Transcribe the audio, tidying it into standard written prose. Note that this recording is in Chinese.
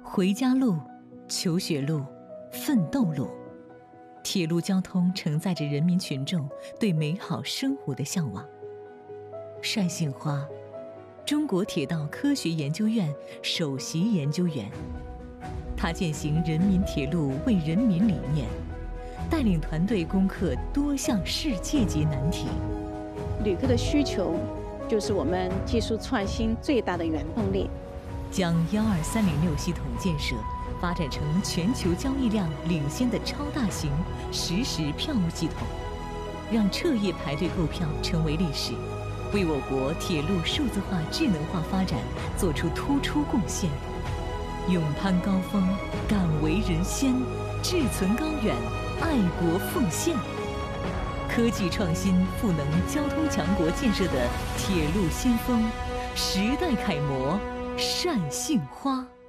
回家路、求学路、奋斗路，铁路交通承载着人民群众对美好生活的向往。单杏花，中国铁道科学研究院首席研究员，他践行人民铁路为人民理念，带领团队攻克多项世界级难题。 旅客的需求就是我们技术创新最大的原动力。 将12306系统建设发展成全球交易量领先的超大型实时票务系统，让彻夜排队购票成为历史，为我国铁路数字化智能化发展做出突出贡献。勇攀高峰，敢为人先，志存高远，爱国奉献。科技创新赋能交通强国建设的铁路先锋，时代楷模单杏花。